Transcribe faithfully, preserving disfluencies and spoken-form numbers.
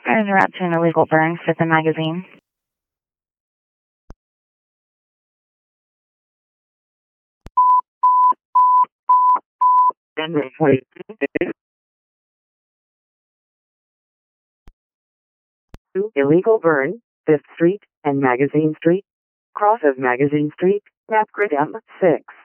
En route to an illegal burn, fifth and Magazine. To illegal burn, fifth Street and Magazine Street. Cross of Magazine Street, map grid M six.